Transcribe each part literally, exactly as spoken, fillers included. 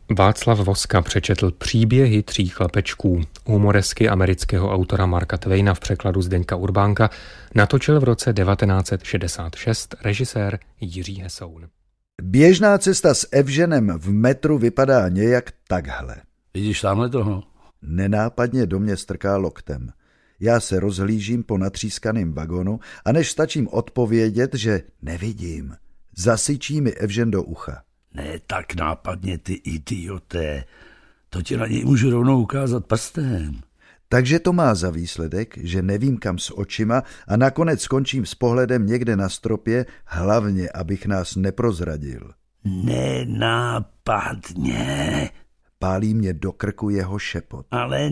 Václav Voska přečetl Příběhy tří chlapečků. Humoresky amerického autora Marka Twaina v překladu Zdeňka Urbánka natočil v roce devatenáct set šedesát šest režisér Jiří Hesoun. Běžná cesta s Evženem v metru vypadá nějak takhle. Vidíš tamhle toho? Nenápadně do mě strká loktem. Já se rozhlížím po natřískaném vagonu a než stačím odpovědět, že nevidím, zasyčí mi Evžen do ucha. Ne tak nápadně, ty idioté. To ti na něj můžu rovnou ukázat prstem. Takže to má za výsledek, že nevím kam s očima a nakonec skončím s pohledem někde na stropě, hlavně, abych nás neprozradil. Nenápadně. Pálí mě do krku jeho šepot. Ale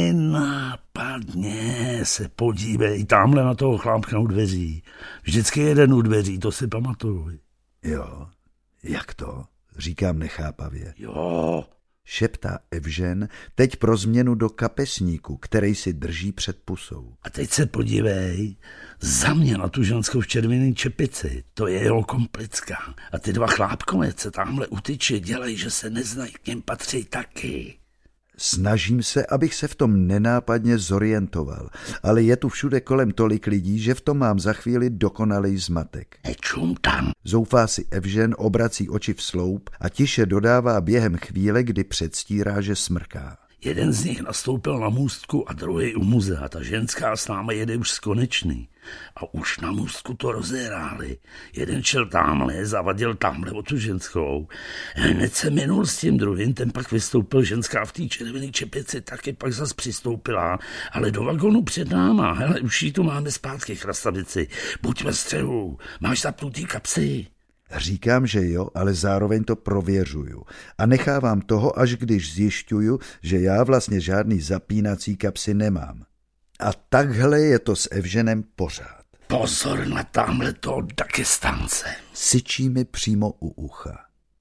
nenápadně se podívej tamhle na toho chlápka u dveří. Vždycky jeden u dveří, to si pamatuj. Jo, jak to? Říkám nechápavě. Jo. Šeptá Evžen, teď pro změnu do kapesníku, který si drží před pusou. A teď se podívej, za mě na tu ženskou v červené čepici, to je jeho komplická. A ty dva chlápkové se tamhle utyče, dělají, že se neznají, k něm patří taky. Snažím se, abych se v tom nenápadně zorientoval, ale je tu všude kolem tolik lidí, že v tom mám za chvíli dokonalý zmatek. Nečum tam. Zoufá si Evžen, obrací oči v sloup a tiše dodává během chvíle, kdy předstírá, že smrká. Jeden z nich nastoupil na můstku a druhý u muzea. Ta ženská s námi jede už z Konečný. A už na můstku to rozehráli. Jeden šel tamhle, zavadil tamhle o tu ženskou. Hned se minul s tím druhým, ten pak vystoupil, ženská v té červené čepici taky pak zas přistoupila, ale do vagonu před náma. Hele, už jí tu máme zpátky, chrastavici. Buď ve střehu, máš zapnutý kapsy. Říkám, že jo, ale zároveň to prověřuju. A nechávám toho, až když zjišťuju, že já vlastně žádný zapínací kapsy nemám. A takhle je to s Evženem pořád. Pozor na tamhle toho Dagestánce. Syčí mi přímo u ucha.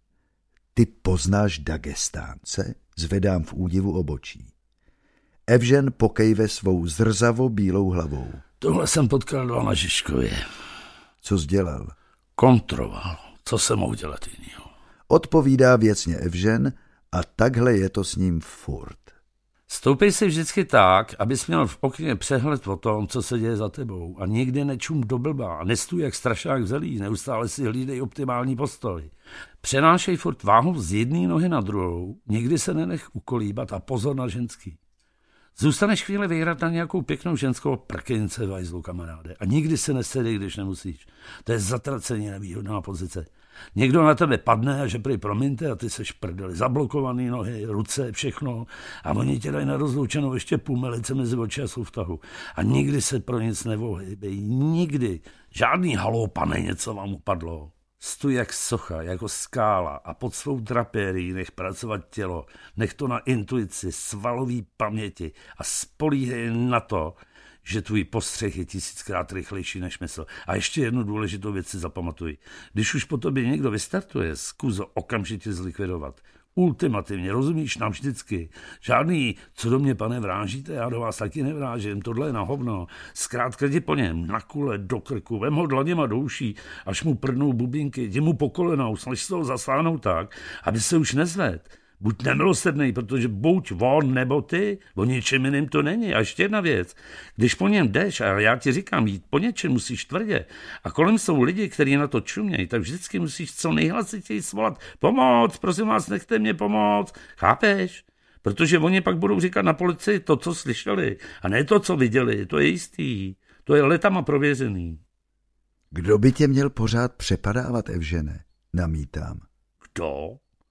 Ty poznáš Dagestánce? Zvedám v údivu obočí. Evžen pokejve svou zrzavo bílou hlavou. Tohle jsem potkal na Žižkově. Co jsi dělal? Kontroval. Co jsem mohl dělat jinýho? Odpovídá věcně Evžen a takhle je to s ním furt. Stoupej si vždycky tak, abys měl v okně přehled o tom, co se děje za tebou a nikdy nečum do blba, nestůj jak strašák zelí, neustále si hlídej optimální postoj. Přenášej furt váhu z jedné nohy na druhou, nikdy se nenech ukolíbat a pozor na ženský. Zůstaneš chvíli vyhrát na nějakou pěknou ženskou prkenice v hajzlu, kamaráde. A nikdy se nesedej, když nemusíš. To je zatraceně nevýhodná pozice. Někdo na tebe padne a že prý promiňte a ty seš prdeli. Zablokovaný nohy, ruce, všechno. A oni tě dají na rozloučenou ještě půl milice mezi oči a souvtahu. A nikdy se pro nic nevohybej. Nikdy. Žádný haló, pane, něco vám upadlo. Stůj jak socha, jako skála a pod svou drapérií nech pracovat tělo. Nech to na intuici, svalový paměti a spolíhej na to, že tvůj postřeh je tisíckrát rychlejší než mysl. A ještě jednu důležitou věc si zapamatuj. Když už po tobě někdo vystartuje, zkus ho okamžitě zlikvidovat. Ultimativně, rozumíš, nám vždycky. Žádný, co do mě, pane, vrážíte, já do vás taky nevrážím, tohle je na hovno. Zkrátka jdi po něm, na kule, do krku, vem ho dlaněma do uší, až mu prdnou bubínky, jdi mu po kolenou, snaž se ho zasáhnout tak, aby se už nezved. Buď nemilosrdnej, protože buď on nebo ty, o ničem jiným to není. A ještě jedna věc, když po něm jdeš, a já ti říkám, jít po něčem musíš tvrdě, a kolem jsou lidi, kteří na to čumějí, tak vždycky musíš co nejhlasitěji svolat pomoc, prosím vás, nechte mě pomoct, chápeš? Protože oni pak budou říkat na policii to, co slyšeli, a ne to, co viděli, to je jistý, to je letama prověřený. Kdo by tě měl pořád přepadávat, Evžene? Namítám. Kdo?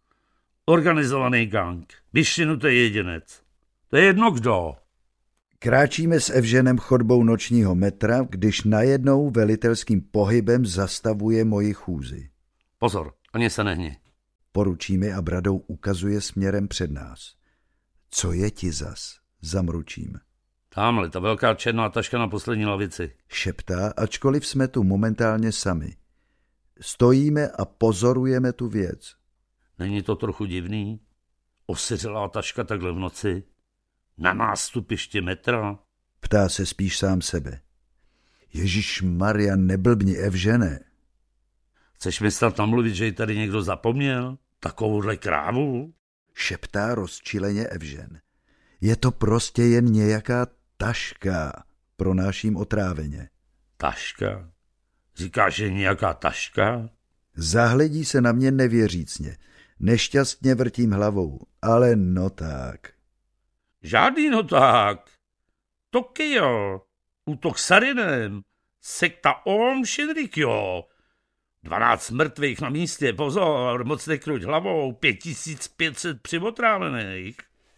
Organizovaný gang. Vyšinu to je jedinec. To je jedno kdo. Kráčíme s Evženem chodbou nočního metra, když najednou velitelským pohybem zastavuje moji chůzi. Pozor, ani se nehni. Poručí mi a bradou ukazuje směrem před nás. Co je ti zas? Zamručím. Támhle, ta velká černá taška na poslední lavici. Šeptá, ačkoliv jsme tu momentálně sami. Stojíme a pozorujeme tu věc. Není to trochu divný? Osiřelá taška takhle v noci? Na nástupiště metra? Ptá se spíš sám sebe. Ježišmarja, neblbni, Evžene. Chceš mi snad namluvit, že ji tady někdo zapomněl? Takovouhle krávu? šeptá rozčileně Evžen. Je to prostě jen nějaká taška, pronáším otráveně. Taška? Říkáš, že nějaká taška? Zahledí se na mě nevěřícně. Nešťastně vrtím hlavou, ale no tak. Žádný no tak. Tokio, útok Sarinem, sekta Om Shinrikyo. Dvanáct mrtvých na místě, pozor, moc nekruť hlavou, pět tisíc pět set přivotrávených.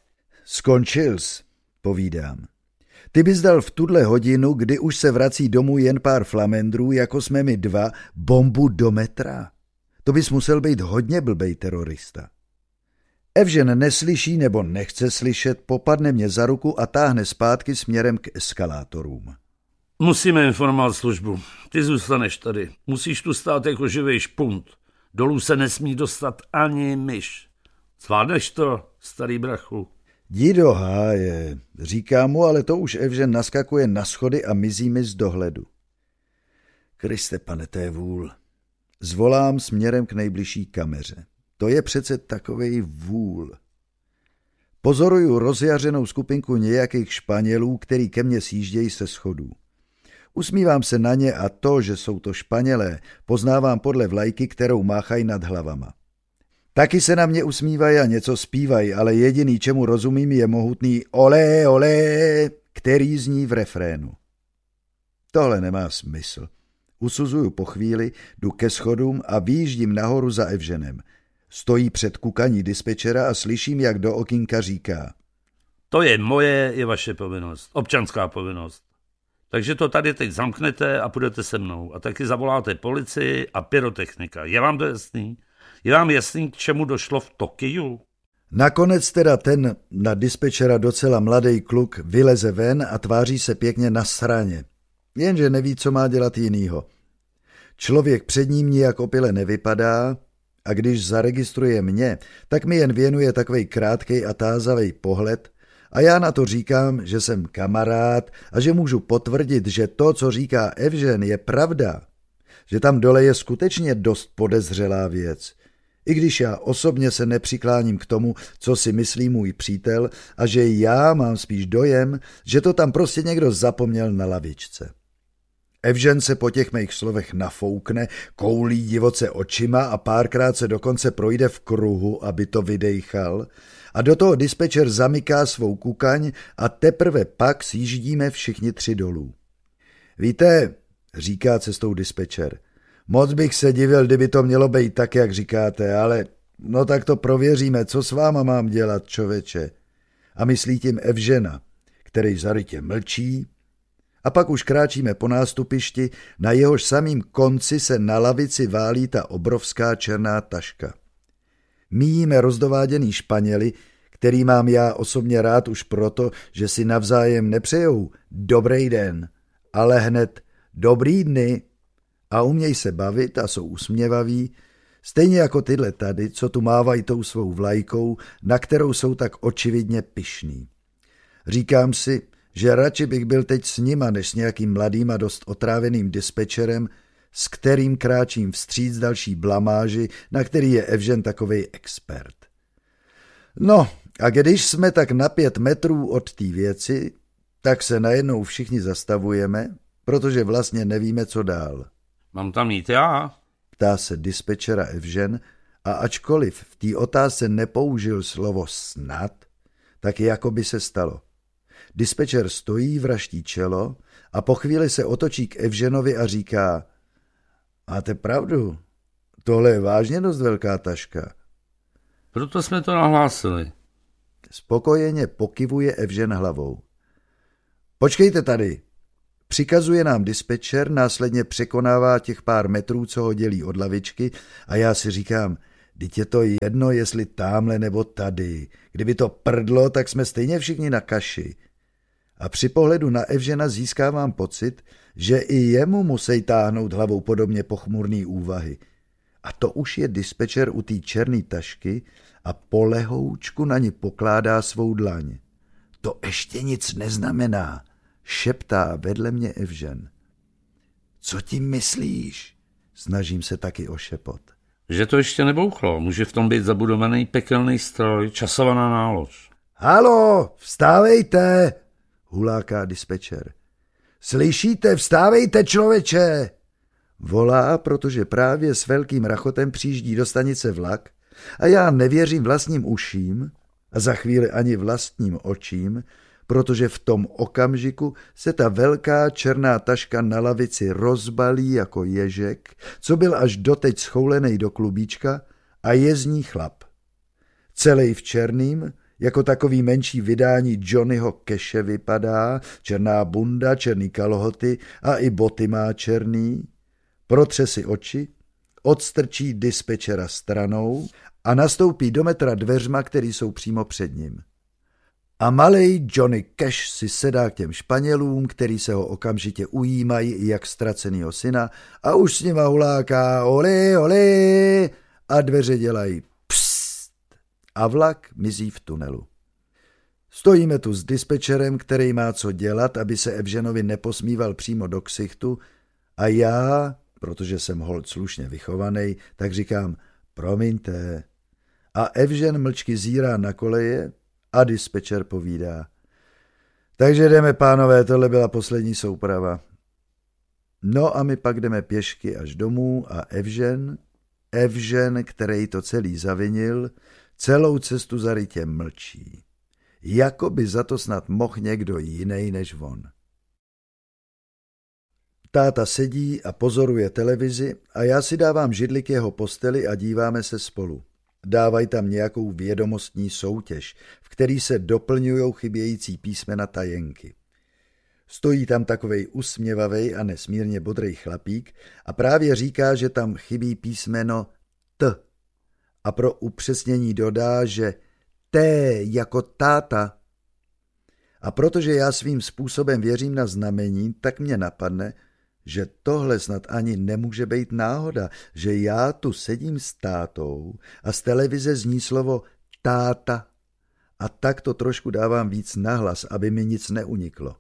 Skončil jsi, povídám. Ty bys dal v tuhle hodinu, kdy už se vrací domů jen pár flamendrů, jako jsme my dva, bombu do metra. To bys musel být hodně blbej terorista. Evžen neslyší nebo nechce slyšet, popadne mě za ruku a táhne zpátky směrem k eskalátorům. Musíme informovat službu. Ty zůstaneš tady. Musíš tu stát jako živej špunt. Dolů se nesmí dostat ani myš. Zvládneš to, starý brachu? Jdi do háje, říká mu, ale to už Evžen naskakuje na schody a mizí mi z dohledu. Kriste, pane, to je vůl. Zvolám směrem k nejbližší kameře. To je přece takovej vůl. Pozoruju rozjařenou skupinku nějakých Španělů, který ke mně sjíždějí se schodů. Usmívám se na ně a to, že jsou to Španělé, poznávám podle vlajky, kterou máchají nad hlavama. Taky se na mě usmívají a něco zpívají, ale jediný, čemu rozumím, je mohutný olé, olé, který zní v refrénu. Tohle nemá smysl. Usuzuju po chvíli, jdu ke schodům a výjíždím nahoru za Evženem. Stojí před kukaní dispečera a slyším, jak do okýnka říká. To je moje, je vaše povinnost, občanská povinnost. Takže to tady teď zamknete a půjdete se mnou. A taky zavoláte policii a pyrotechnika. Je vám to jasný? Je vám jasný, k čemu došlo v Tokiu? Nakonec teda ten na dispečera docela mladý kluk vyleze ven a tváří se pěkně na sraně. Jenže neví, co má dělat jinýho. Člověk před ním nijak opile nevypadá a když zaregistruje mě, tak mi jen věnuje takovej krátkej a tázavej pohled a já na to říkám, že jsem kamarád a že můžu potvrdit, že to, co říká Evžen, je pravda. Že tam dole je skutečně dost podezřelá věc. I když já osobně se nepřikláním k tomu, co si myslí můj přítel a že já mám spíš dojem, že to tam prostě někdo zapomněl na lavičce. Evžen se po těch mých slovech nafoukne, koulí divoce očima a párkrát se dokonce projde v kruhu, aby to vydejchal, a do toho dispečer zamyká svou kukaň a teprve pak sjíždíme všichni tři dolů. Víte, říká cestou dispečer, moc bych se divil, kdyby to mělo být tak, jak říkáte, ale no tak to prověříme, co s váma mám dělat, čověče. A myslí tím Evžena, který zarytě mlčí, a pak už kráčíme po nástupišti, na jehož samým konci se na lavici válí ta obrovská černá taška. Míjíme rozdováděný Španěli, který mám já osobně rád už proto, že si navzájem nepřejou dobrý den, ale hned dobrý dny a umějí se bavit a jsou usměvaví, stejně jako tyhle tady, co tu mávají tou svou vlajkou, na kterou jsou tak očividně pyšný. Říkám si, že radši bych byl teď s nima, než s nějakým mladým a dost otráveným dispečerem, s kterým kráčím vstříc další blamáži, na který je Evžen takovej expert. No, a když jsme tak na pět metrů od té věci, tak se najednou všichni zastavujeme, protože vlastně nevíme, co dál. Mám tam jít já? Ptá se dispečera Evžen a ačkoliv v té otázce nepoužil slovo snad, tak jako by se stalo. Dispečer stojí, vraští čelo a po chvíli se otočí k Evženovi a říká: máte pravdu, tohle je vážně dost velká taška. Proto jsme to nahlásili. Spokojeně pokyvuje Evžen hlavou. Počkejte tady, přikazuje nám dispečer, následně překonává těch pár metrů, co ho dělí od lavičky a já si říkám, vždyť je to jedno, jestli támhle nebo tady. Kdyby to prdlo, tak jsme stejně všichni na kaši. A při pohledu na Evžena získávám pocit, že i jemu musí táhnout hlavou podobně pochmurný úvahy. A to už je dispečer u té černé tašky a polehoučku na ní pokládá svou dlaň. To ještě nic neznamená, šeptá vedle mě Evžen. Co tím myslíš? Snažím se taky o šepot. Že to ještě nebouchlo, může v tom být zabudovaný pekelný stroj, časovaná nálož. Halo, vstávejte, huláká dispečer. Slyšíte, vstávejte, člověče! Volá, protože právě s velkým rachotem přijíždí do stanice vlak a já nevěřím vlastním uším a za chvíli ani vlastním očím, protože v tom okamžiku se ta velká černá taška na lavici rozbalí jako ježek, co byl až doteď schoulenej do klubíčka, a je z ní chlap. Celej v černým, jako takový menší vydání Johnnyho Cashe vypadá, černá bunda, černý kalhoty a i boty má černý, protře si oči, odstrčí dispečera stranou a nastoupí do metra dveřma, který jsou přímo před ním. A malej Johnny Cash si sedá k těm Španělům, který se ho okamžitě ujímají jak ztracenýho syna a už s nima huláká olé, olé a dveře dělají pst a vlak mizí v tunelu. Stojíme tu s dispečerem, který má co dělat, aby se Evženovi neposmíval přímo do ksichtu a já, protože jsem holt slušně vychovaný, tak říkám promiňte. A Evžen mlčky zírá na koleje a dispečer povídá. Takže jdeme, pánové, tohle byla poslední souprava. No a my pak jdeme pěšky až domů a Evžen, Evžen, který to celý zavinil, celou cestu zarytě mlčí. Jako by za to snad mohl někdo jiný než on. Táta sedí a pozoruje televizi a já si dávám židli k jeho posteli a díváme se spolu. Dávají tam nějakou vědomostní soutěž, v který se doplňujou chybějící písmena tajenky. Stojí tam takovej usměvavej a nesmírně bodrej chlapík a právě říká, že tam chybí písmeno T. A pro upřesnění dodá, že T jako táta. A protože já svým způsobem věřím na znamení, tak mě napadne, že tohle snad ani nemůže být náhoda, že já tu sedím s tátou a z televize zní slovo táta a tak to trošku dávám víc nahlas, aby mi nic neuniklo.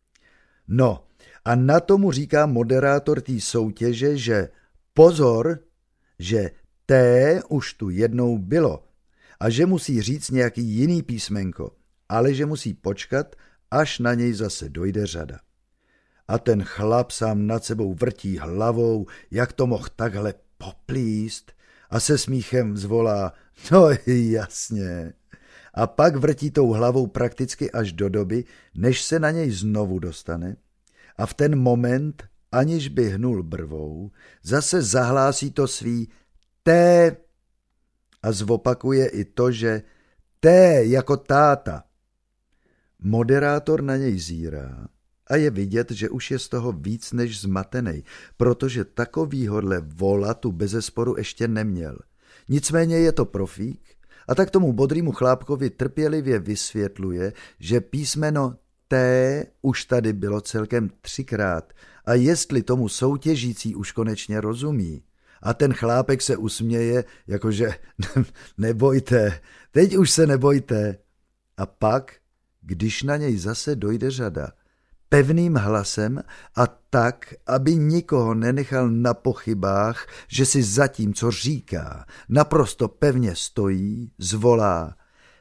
No a na tomu říká moderátor té soutěže, že pozor, že T už tu jednou bylo a že musí říct nějaký jiný písmenko, ale že musí počkat, až na něj zase dojde řada. A ten chlap sám nad sebou vrtí hlavou, jak to mohl takhle poplíst a se smíchem zvolá, no jasně. A pak vrtí tou hlavou prakticky až do doby, než se na něj znovu dostane a v ten moment, aniž by hnul brvou, zase zahlásí to svý T a zopakuje i to, že T jako táta. Moderátor na něj zírá a je vidět, že už je z toho víc než zmatenej, protože takovýhodle vola tu bezesporu ještě neměl. Nicméně je to profík a tak tomu bodrýmu chlápkovi trpělivě vysvětluje, že písmeno T už tady bylo celkem třikrát a jestli tomu soutěžící už konečně rozumí. A ten chlápek se usměje, jakože nebojte, teď už se nebojte. A pak, když na něj zase dojde řada, pevným hlasem a tak, aby nikoho nenechal na pochybách, že si za tím, co říká, naprosto pevně stojí, zvolá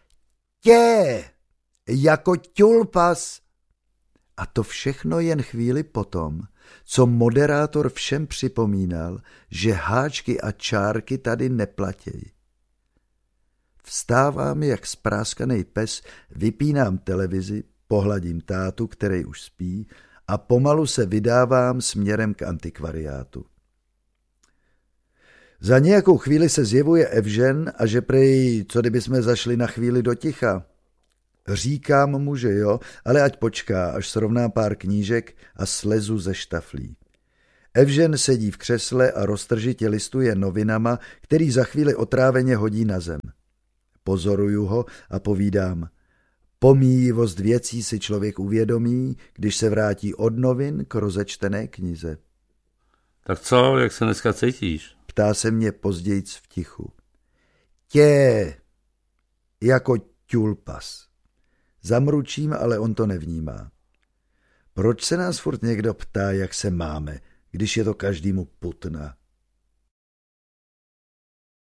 tě, jako tulpas. A to všechno jen chvíli potom, co moderátor všem připomínal, že háčky a čárky tady neplatějí. Vstávám jak spráskanej pes, vypínám televizi, pohladím tátu, který už spí, a pomalu se vydávám směrem k antikvariátu. Za nějakou chvíli se zjevuje Evžen a že prej, co kdyby jsme zašli na chvíli do ticha. Říkám mu, že jo, ale ať počká, až srovná pár knížek a slezu ze štaflí. Evžen sedí v křesle a roztržitě listuje novinama, který za chvíli otráveně hodí na zem. Pozoruju ho a povídám. Pomíjivost věcí si člověk uvědomí, když se vrátí od novin k rozečtené knize. Tak co, jak se dneska cítíš? Ptá se mě pozdějc v tichu. Tě, jako tulpas. Zamručím, ale on to nevnímá. Proč se nás furt někdo ptá, jak se máme, když je to každému putna?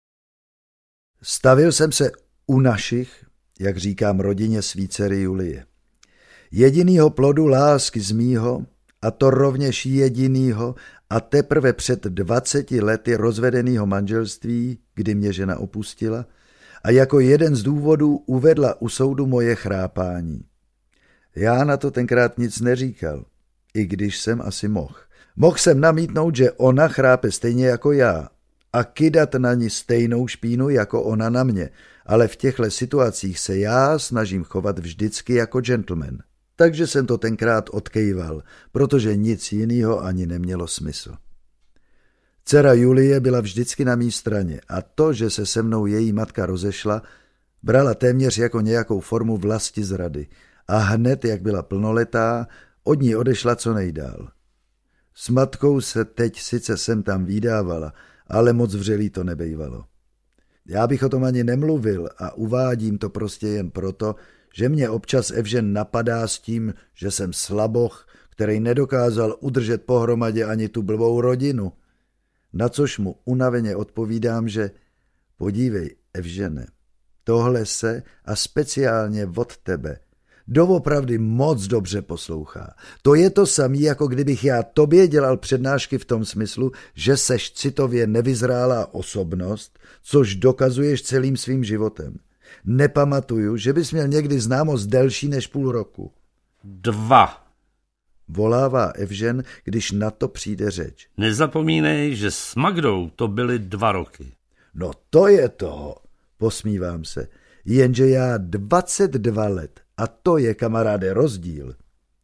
Stavil jsem se u našich, jak říkám rodině svý dcery Julie. Jedinýho plodu lásky z mýho, a to rovněž jedinýho a teprve před dvaceti lety rozvedenýho manželství, kdy mě žena opustila, a jako jeden z důvodů uvedla u soudu moje chrápání. Já na to tenkrát nic neříkal, i když jsem asi mohl. Mohl jsem namítnout, že ona chrápe stejně jako já a kydat na ní stejnou špínu jako ona na mě, ale v těchto situacích se já snažím chovat vždycky jako gentleman. Takže jsem to tenkrát odkejval, protože nic jiného ani nemělo smysl. Dcera Julie byla vždycky na mý straně a to, že se se mnou její matka rozešla, brala téměř jako nějakou formu vlastizrady a hned, jak byla plnoletá, od ní odešla co nejdál. S matkou se teď sice sem tam vídávala, ale moc vřelý to nebejvalo. Já bych o tom ani nemluvil a uvádím to prostě jen proto, že mě občas Evžen napadá s tím, že jsem slaboch, který nedokázal udržet pohromadě ani tu blbou rodinu. Na což mu unaveně odpovídám, že podívej, Evžene, tohle se a speciálně od tebe doopravdy moc dobře poslouchá. To je to samý, jako kdybych já tobě dělal přednášky v tom smyslu, že seš citově nevyzrálá osobnost, což dokazuješ celým svým životem. Nepamatuju, že bys měl někdy známost delší než půl roku. Dva. Volává Evžen, když na to přijde řeč. Nezapomínej, že s Magdou to byly dva roky. No to je toho, posmívám se, jenže já dvacet dva let a to je, kamaráde, rozdíl.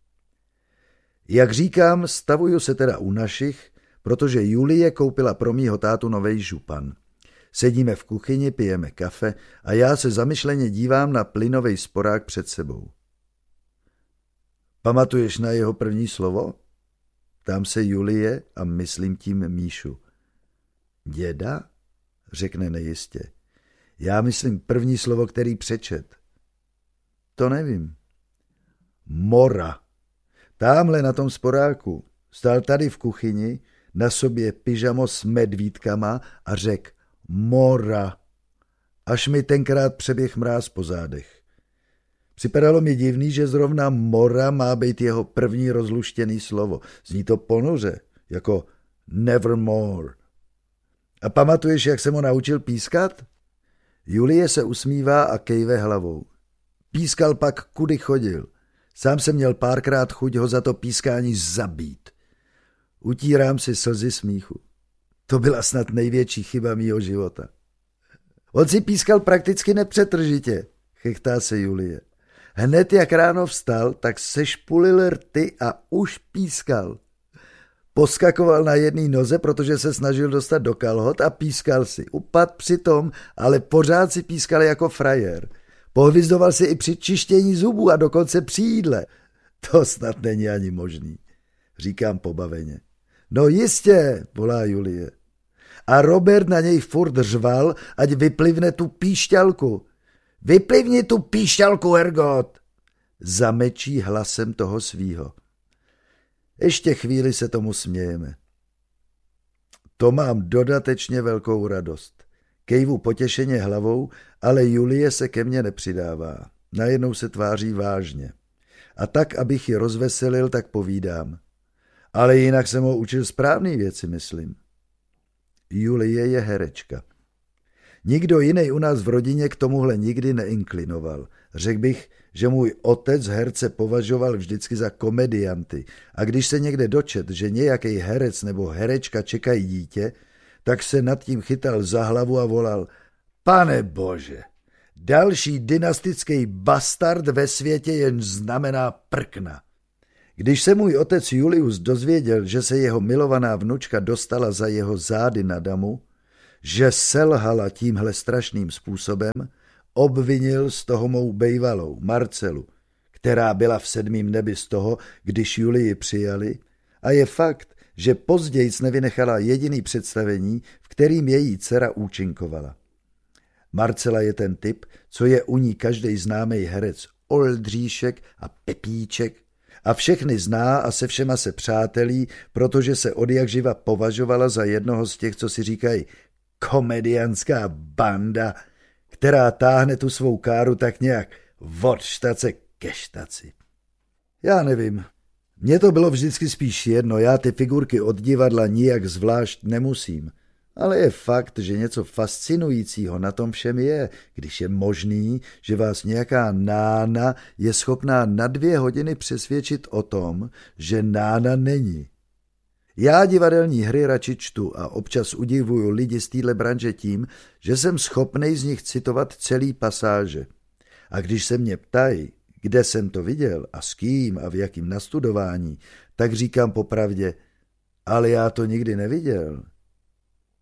Jak říkám, stavuju se teda u našich, protože Julie koupila pro mýho tátu novej župan. Sedíme v kuchyni, pijeme kafe a já se zamyšleně dívám na plynovej sporák před sebou. Pamatuješ na jeho první slovo? Ptám se Julie a myslím tím Míšu. Děda? Řekne nejistě. Já myslím první slovo, který přečet. To nevím. Mora. Támhle na tom sporáku. Stál tady v kuchyni, na sobě pyžamo s medvídkama a řekl Mora. Až mi tenkrát přeběh mráz po zádech. Připadalo mi divný, že zrovna Mora má být jeho první rozluštěný slovo. Zní to ponoře, jako nevermore. A pamatuješ, jak jsem ho naučil pískat? Julie se usmívá a kejve hlavou. Pískal pak, kudy chodil. Sám jsem měl párkrát chuť ho za to pískání zabít. Utírám si slzy smíchu. To byla snad největší chyba mýho života. On si pískal prakticky nepřetržitě, chechtá se Julie. Hned jak ráno vstal, tak sešpulil rty a už pískal. Poskakoval na jedné noze, protože se snažil dostat do kalhot a pískal si. Upad přitom, ale pořád si pískal jako frajer. Pohvizdoval si i při čištění zubů a dokonce při jídle. To snad není ani možný, říkám pobaveně. No jistě, volá Julie. A Robert na něj furt řval, ať vyplivne tu píšťalku. Vyplivni tu píšťalku, Ergot! Zamečí hlasem toho svýho. Ještě chvíli se tomu smějeme. To mám dodatečně velkou radost. Kejvu potěšeně hlavou, ale Julie se ke mně nepřidává. Najednou se tváří vážně. A tak, abych ji rozveselil, tak povídám. Ale jinak jsem ho učil správný věci, myslím. Julie je herečka. Nikdo jiný u nás v rodině k tomuhle nikdy neinklinoval. Řekl bych, že můj otec herce považoval vždycky za komedianty a když se někde dočet, že nějaký herec nebo herečka čekají dítě, tak se nad tím chytal za hlavu a volal: Pane bože, další dynastický bastard ve světě jen znamená prkna. Když se můj otec Julius dozvěděl, že se jeho milovaná vnučka dostala za jeho zády na damu, že selhala tímhle strašným způsobem, obvinil z toho mou bejvalou Marcelu, která byla v sedmým nebi z toho, když Julii přijali, a je fakt, že později nevynechala jediný představení, v kterým její dcera účinkovala. Marcela je ten typ, co je u ní každej známý herec Oldříšek a Pepíček, a všechny zná a se všema se přátelí, protože se odjakživa považovala za jednoho z těch, co si říkají komedianská banda, která táhne tu svou káru tak nějak od štace ke štaci. Já nevím. Mně to bylo vždycky spíš jedno, já ty figurky od divadla nijak zvlášť nemusím. Ale je fakt, že něco fascinujícího na tom všem je, když je možný, že vás nějaká nána je schopná na dvě hodiny přesvědčit o tom, že nána není. Já divadelní hry radši čtu a občas udivuju lidi z téhle branže tím, že jsem schopnej z nich citovat celý pasáže. A když se mě ptají, kde jsem to viděl a s kým a v jakým nastudování, tak říkám popravdě, ale já to nikdy neviděl.